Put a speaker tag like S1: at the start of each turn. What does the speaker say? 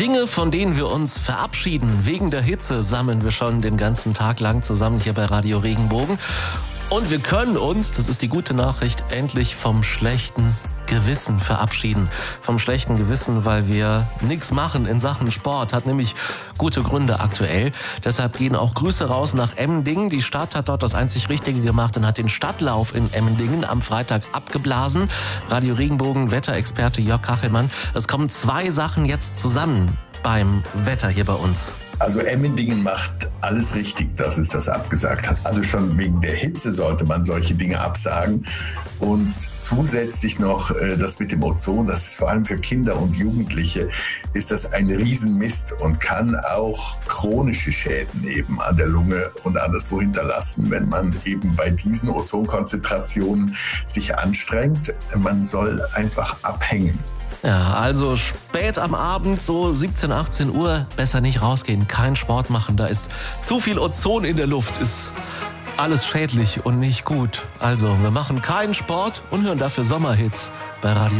S1: Dinge, von denen wir uns verabschieden. Wegen der Hitze sammeln wir schon den ganzen Tag lang zusammen hier bei Radio Regenbogen. Und wir können uns, das ist die gute Nachricht, endlich vom schlechten Gewissen verabschieden. Vom schlechten Gewissen, weil wir nichts machen in Sachen Sport. Hat nämlich gute Gründe aktuell. Deshalb gehen auch Grüße raus nach Emmendingen. Die Stadt hat dort das einzig Richtige gemacht und hat den Stadtlauf in Emmendingen am Freitag abgeblasen. Radio Regenbogen, Wetterexperte Jörg Kachelmann. Es kommen zwei Sachen jetzt zusammen beim Wetter hier bei uns.
S2: Also Emmendingen macht alles richtig, dass es das abgesagt hat. Also schon wegen der Hitze sollte man solche Dinge absagen. Und zusätzlich noch das mit dem Ozon, das ist vor allem für Kinder und Jugendliche, ist das ein Riesenmist und kann auch chronische Schäden eben an der Lunge und anderswo hinterlassen, wenn man eben bei diesen Ozonkonzentrationen sich anstrengt. Man soll einfach abhängen.
S1: Ja, also spät am Abend, so 17, 18 Uhr, besser nicht rausgehen, keinen Sport machen. Da ist zu viel Ozon in der Luft, ist alles schädlich und nicht gut. Also, wir machen keinen Sport und hören dafür Sommerhits bei Radio